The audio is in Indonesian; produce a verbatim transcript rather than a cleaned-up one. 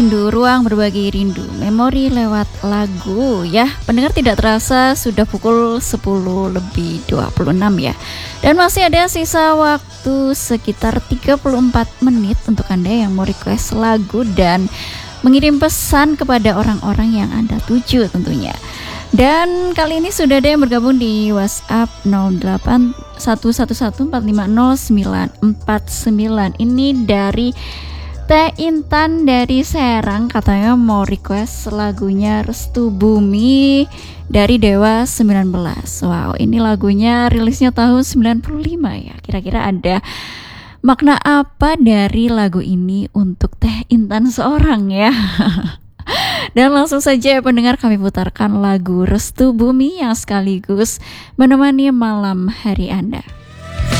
Rindu, ruang berbagi rindu, memori lewat lagu ya. Pendengar, tidak terasa sudah pukul sepuluh lebih dua puluh enam ya. Dan masih ada sisa waktu sekitar tiga puluh empat menit untuk Anda yang mau request lagu dan mengirim pesan kepada orang-orang yang Anda tuju tentunya. Dan kali ini sudah ada yang bergabung di WhatsApp nol delapan satu satu satu empat lima nol sembilan empat sembilan. Ini dari Teh Intan dari Serang, katanya mau request lagunya Restu Bumi dari Dewa sembilan belas. Wow, ini lagunya rilisnya tahun sembilan puluh lima ya. Kira-kira ada makna apa dari lagu ini untuk Teh Intan seorang ya? Dan langsung saja pendengar, kami putarkan lagu Restu Bumi yang sekaligus menemani malam hari Anda.